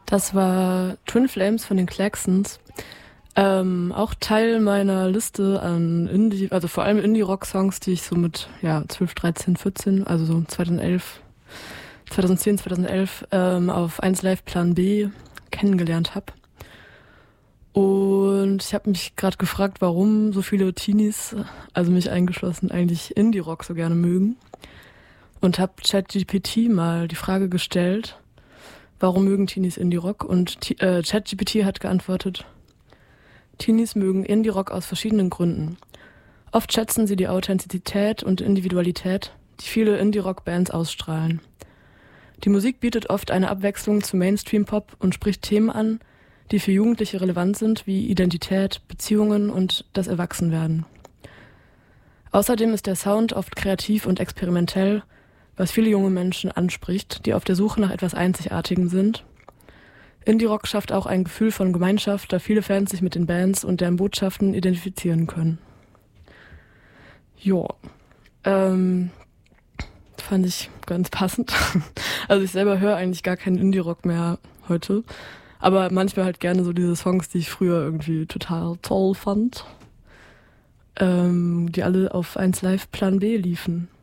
Das war Twin Flames von den Klaxons. Auch Teil meiner Liste an Indie, also vor allem Indie-Rock-Songs, die ich so mit 12, 13, 14, also so 2010, 2011 auf 1 Live Plan B kennengelernt habe. Und ich habe mich gerade gefragt, warum so viele Teenies, also mich eingeschlossen, eigentlich Indie-Rock so gerne mögen. Und habe ChatGPT mal die Frage gestellt, warum mögen Teenies Indie-Rock? Und ChatGPT hat geantwortet: Teenies mögen Indie-Rock aus verschiedenen Gründen. Oft schätzen sie die Authentizität und Individualität, die viele Indie-Rock-Bands ausstrahlen. Die Musik bietet oft eine Abwechslung zu Mainstream-Pop und spricht Themen an, die für Jugendliche relevant sind, wie Identität, Beziehungen und das Erwachsenwerden. Außerdem ist der Sound oft kreativ und experimentell, was viele junge Menschen anspricht, die auf der Suche nach etwas Einzigartigem sind. Indie-Rock schafft auch ein Gefühl von Gemeinschaft, da viele Fans sich mit den Bands und deren Botschaften identifizieren können. Fand ich ganz passend. Also ich selber höre eigentlich gar keinen Indie-Rock mehr heute, aber manchmal halt gerne so diese Songs, die ich früher irgendwie total toll fand, die alle auf 1 Live Plan B liefen.